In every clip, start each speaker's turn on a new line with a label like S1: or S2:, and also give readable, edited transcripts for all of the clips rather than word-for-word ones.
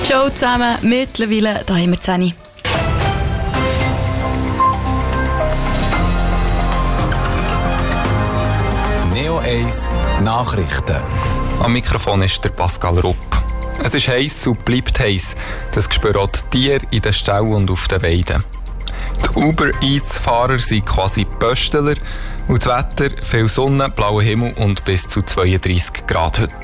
S1: Ciao zusammen, mittlerweile da haben wir 10.
S2: Neo 1 Nachrichten.
S3: Am Mikrofon ist der Pascal Rupp. Es ist heiß und bleibt heiß. Das spüren auch die Tiere in den Ställen und auf den Weiden. Die Uber Eats-Fahrer sind quasi Pöstler und das Wetter, viel Sonne, blauer Himmel und bis zu 32 Grad heute.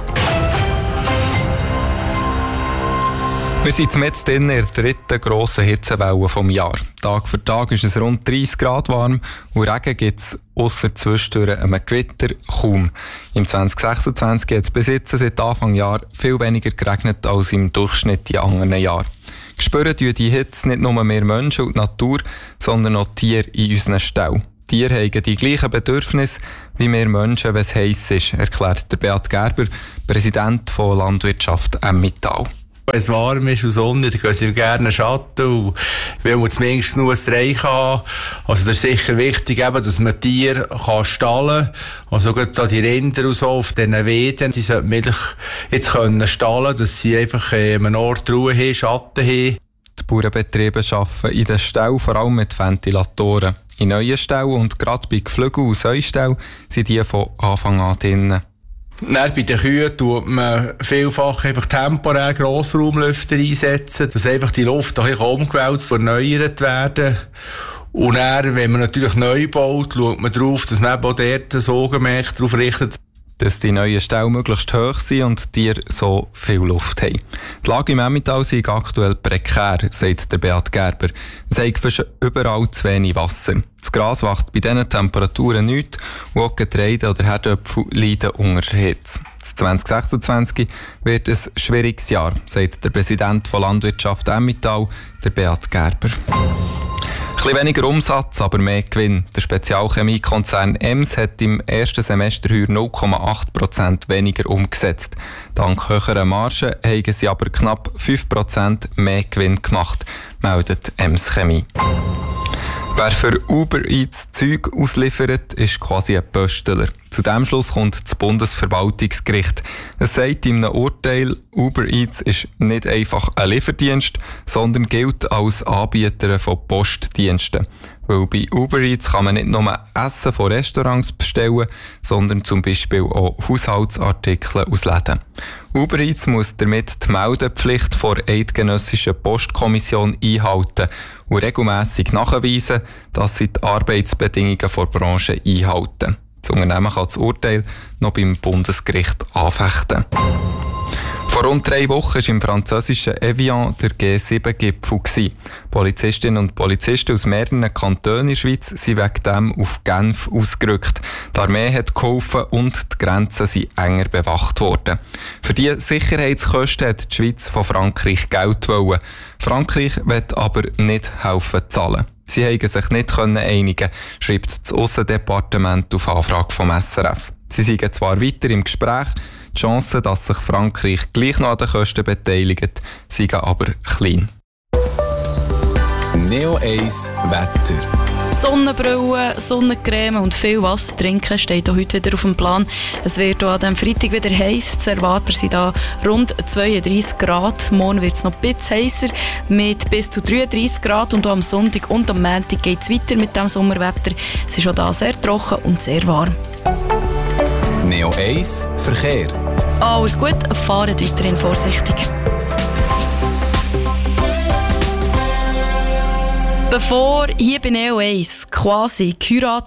S3: Wir sind jetzt in der dritten grossen Hitzewelle des Jahres. Tag für Tag ist es rund 30 Grad warm und Regen gibt es ausser zwischendurch einem Gewitter kaum. Im 2026 hat es bis jetzt seit Anfang Jahr viel weniger geregnet als im Durchschnitt in anderen Jahren. Spüren tun die Hitze nicht nur mehr Menschen und die Natur, sondern auch Tiere in unseren Ställen. Tiere haben die gleichen Bedürfnisse wie wir Menschen, wenn es heiß ist, erklärt der Beat Gerber, Präsident von Landwirtschaft Emmental.
S4: Wenn es warm ist und Sonne, dann gehen sie gerne Schatten und will man zumindest nur ein Streich haben. Also das ist sicher wichtig, eben, dass man Tiere stallen kann. Also gerade die Rinder und so auf diesen Weiden, die sollten wirklich jetzt stallen können, dass sie einfach an einem Ort Ruhe haben, Schatten haben.
S3: Die Bauernbetriebe arbeiten in den Ställen vor allem mit Ventilatoren. In neuen Ställen und gerade bei Geflügel und Säuställen sind die von Anfang an drinnen.
S4: Dann bei den Kühen tut man vielfach einfach temporär Grossraumlüfter einsetzen, dass einfach die Luft ein bisschen umgewälzt und erneuert werden. Und dann, wenn man natürlich neu baut, schaut man darauf, dass man auch dort das Augenmerk darauf richtet,
S3: dass die neuen Ställe möglichst hoch sind und die Tiere so viel Luft haben. Die Lage im Emmental ist aktuell prekär, sagt der Beat Gerber. Es hat fast überall zu wenig Wasser. Das Gras wächst bei diesen Temperaturen nicht und auch Getreide oder Herdöpfel leiden unter der Hitze. 2026 wird ein schwieriges Jahr, sagt der Präsident von Landwirtschaft Emmental, der Beat Gerber. Ein bisschen weniger Umsatz, aber mehr Gewinn. Der Spezialchemiekonzern EMS hat im ersten Semester heuer 0,8% weniger umgesetzt. Dank höherer Margen haben sie aber knapp 5% mehr Gewinn gemacht, meldet EMS Chemie. Wer für Uber Eats Zeug ausliefert, ist quasi ein Pöstler. Zu diesem Schluss kommt das Bundesverwaltungsgericht. Es sagt in einem Urteil, Uber Eats ist nicht einfach ein Lieferdienst, sondern gilt als Anbieter von Postdiensten. Weil bei Uber Eats kann man nicht nur Essen von Restaurants bestellen, sondern zum Beispiel auch Haushaltsartikel aus Läden. Uber Eats muss damit die Meldepflicht vor der Eidgenössischen Postkommission einhalten und regelmässig nachweisen, dass sie die Arbeitsbedingungen der Branche einhalten. Das Unternehmen kann das Urteil noch beim Bundesgericht anfechten. Vor rund 3 Wochen war im französischen Evian der G7-Gipfel. Polizistinnen und Polizisten aus mehreren Kantonen in der Schweiz sind wegen dem auf Genf ausgerückt. Die Armee hat geholfen und die Grenzen sind enger bewacht worden. Für diese Sicherheitskosten hat die Schweiz von Frankreich Geld wollen. Frankreich will aber nicht helfen zahlen. Sie konnten sich nicht einigen, schreibt das Aussendepartement auf Anfrage vom SRF. Sie sind zwar weiter im Gespräch, die Chance, dass sich Frankreich gleich noch an den Kosten beteiligt, sind aber klein.
S2: Neo 1 Wetter.
S1: Sonnenbrille, Sonnencreme und viel Wasser trinken steht auch heute wieder auf dem Plan. Es wird auch an diesem Freitag wieder heiß. Zu erwarten sind da rund 32 Grad. Morgen wird es noch ein bisschen heißer mit bis zu 33 Grad. Und auch am Sonntag und am Montag geht es weiter mit dem Sommerwetter. Es ist auch da sehr trocken und sehr warm.
S2: Neo 1 Verkehr.
S1: Alles gut, fahrt weiterhin vorsichtig. Bevor hier bei Neo 1 quasi geheiratet